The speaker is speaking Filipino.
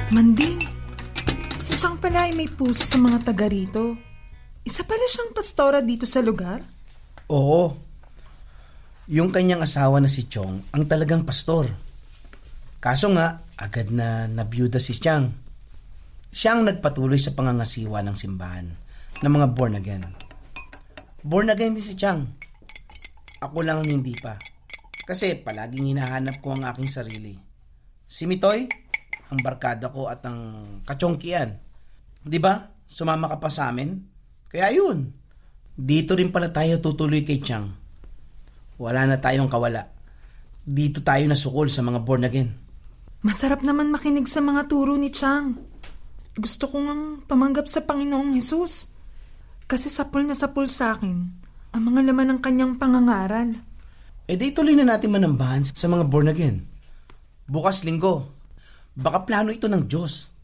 Manding, si Chang pala ay may puso sa mga taga rito. Isa pala siyang pastora dito sa lugar? Oo. Yung kanyang asawa na si Chong ang talagang pastor. Kaso nga, agad na nabiyuda si Chang. Siya ang nagpatuloy sa pangangasiwa ng simbahan ng mga born again. Born again din si Chang. Ako lang ang hindi pa. Kasi palaging hinahanap ko ang aking sarili. Si Mitoy, ang barkada ko at ang kachongkian. Di ba? Sumama ka pa sa amin? Kaya yun. Dito rin pala tayo tutuloy kay Chang. Wala na tayong kawala. Dito tayo nasukol sa mga born again. Masarap naman makinig sa mga turo ni Chang. Gusto ko ngang tumanggap sa Panginoong Hesus. Kasi sapul na sapul sa akin ang mga laman ng kanyang pangangaral. Di tuloy na natin manambahan sa mga born again. Bukas linggo. Baka plano ito ng Diyos.